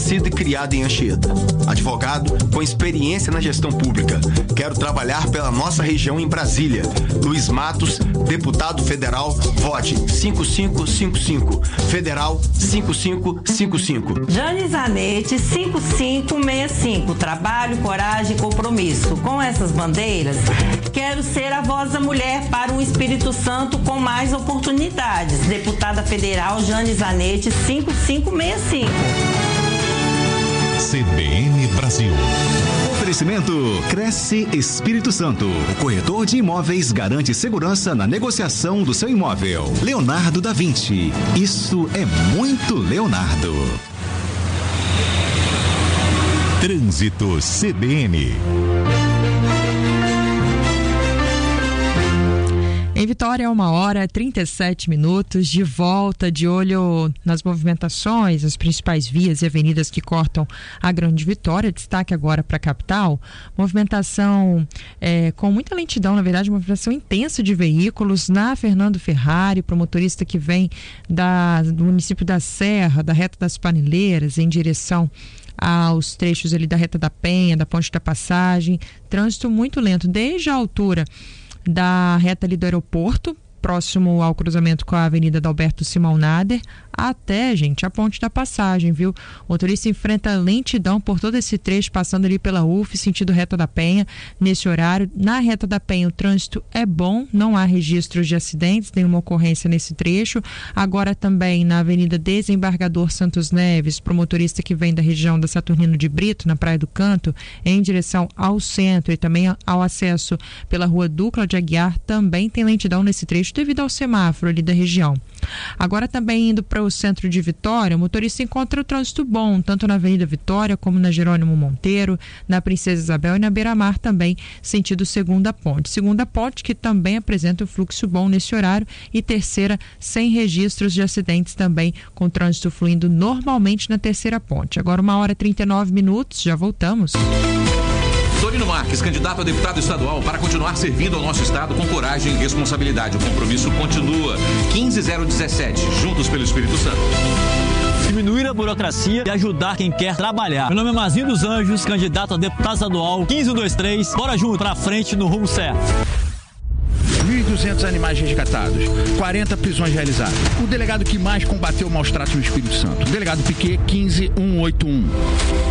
nascido e criado em Anchieta. Advogado com experiência na gestão pública. Quero trabalhar pela nossa região em Brasília. Luiz Matos, deputado federal, vote 5555. Federal 5555. Jane Zanetti, 5565. Trabalho, coragem e compromisso. Com essas bandeiras, quero ser a voz da mulher para um Espírito Santo com mais oportunidades. Deputada federal Jane Zanetti, 5565. CBN Brasil. Oferecimento Cresce Espírito Santo. O corretor de imóveis garante segurança na negociação do seu imóvel. Leonardo da Vinci. Isso é muito Leonardo. Trânsito CBN. Em Vitória, 1h37, de volta, de olho nas movimentações, as principais vias e avenidas que cortam a Grande Vitória. Destaque agora para a capital. Movimentação com muita lentidão, na verdade, movimentação intensa de veículos na Fernando Ferrari, para o motorista que vem do município da Serra, da Reta das Paneleiras, em direção aos trechos ali da Reta da Penha, da Ponte da Passagem. Trânsito muito lento, desde a altura da reta ali do aeroporto, próximo ao cruzamento com a Avenida Dalberto Simão Nader, até, gente, a Ponte da Passagem, viu? O motorista enfrenta lentidão por todo esse trecho, passando ali pela UF, sentido Reta da Penha, nesse horário. Na Reta da Penha o trânsito é bom, não há registros de acidentes, nenhuma ocorrência nesse trecho. Agora também na Avenida Desembargador Santos Neves, para o motorista que vem da região da Saturnino de Brito, na Praia do Canto, em direção ao centro e também ao acesso pela Rua Ducla de Aguiar, também tem lentidão nesse trecho devido ao semáforo ali da região. Agora também indo para o centro de Vitória, o motorista encontra o trânsito bom, tanto na Avenida Vitória como na Jerônimo Monteiro, na Princesa Isabel e na Beira-Mar também, sentido Segunda Ponte. Segunda Ponte que também apresenta um fluxo bom nesse horário, e Terceira sem registros de acidentes também, com trânsito fluindo normalmente na Terceira Ponte. Agora 1h39, já voltamos. Torino Marques, candidato a deputado estadual, para continuar servindo ao nosso estado com coragem e responsabilidade. O compromisso continua. 15017, juntos pelo Espírito Santo. Diminuir a burocracia e ajudar quem quer trabalhar. Meu nome é Mazinho dos Anjos, candidato a deputado estadual. 15123, bora junto, pra frente no rumo certo. 1.200 animais resgatados, 40 prisões realizadas. O delegado que mais combateu o maus tratos no Espírito Santo. O delegado Piquet, 15181.